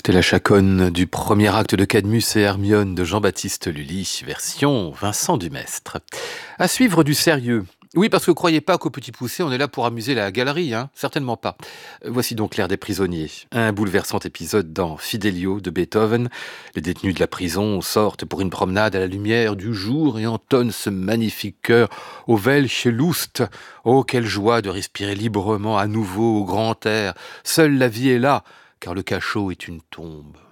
C'était la chaconne du premier acte de Cadmus et Hermione de Jean-Baptiste Lully, version Vincent Dumestre. À suivre du sérieux. Oui, parce que croyez pas qu'au Petit Poucet, on est là pour amuser la galerie, hein. Certainement pas. Voici donc l'ère des prisonniers. Un bouleversant épisode dans Fidelio de Beethoven. Les détenus de la prison sortent pour une promenade à la lumière du jour et entonnent ce magnifique chœur au Welche Lust. Oh, quelle joie de respirer librement à nouveau au grand air. Seule la vie est là, car le cachot est une tombe.